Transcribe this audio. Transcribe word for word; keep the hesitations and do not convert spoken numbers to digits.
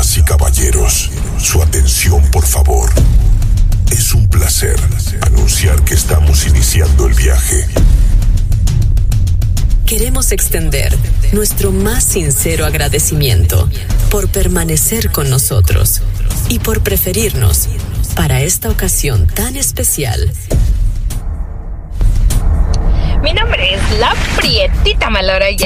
Damas y caballeros, su atención por favor. Es un placer anunciar que estamos iniciando el viaje. Queremos extender nuestro más sincero agradecimiento por permanecer con nosotros y por preferirnos para esta ocasión tan especial. Mi nombre es La Prietita Malora y